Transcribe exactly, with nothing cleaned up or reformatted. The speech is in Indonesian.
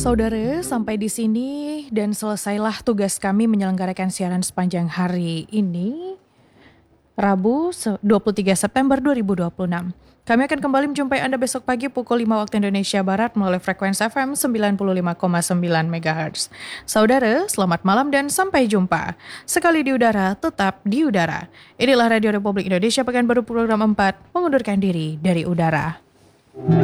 Saudara, sampai di sini dan selesailah tugas kami menyelenggarakan siaran sepanjang hari ini, Rabu dua puluh tiga September dua ribu dua puluh enam. Kami akan kembali menjumpai Anda besok pagi pukul lima waktu Indonesia Barat melalui frekuensi F M sembilan puluh lima koma sembilan megahertz. Saudara, selamat malam dan sampai jumpa. Sekali di udara, tetap di udara. Inilah Radio Republik Indonesia Pekanbaru Program empat, mengundurkan diri dari udara.